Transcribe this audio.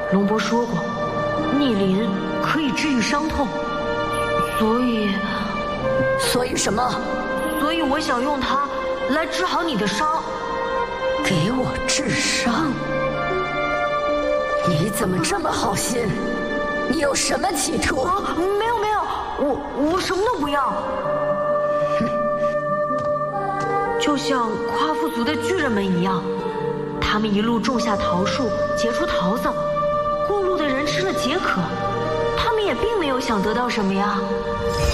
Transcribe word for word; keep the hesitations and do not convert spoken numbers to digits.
龙伯说过，逆鳞可以治愈伤痛，所以， 所以什么？ 所以我想用它来治好你的伤。 给我治伤？你怎么这么好心？你有什么企图？ 啊，没有没有，我我什么都不要。就像夸父族的巨人们一样，他们一路种下桃树，结出桃子，过路的人吃了解渴，他们也并没有想得到什么呀。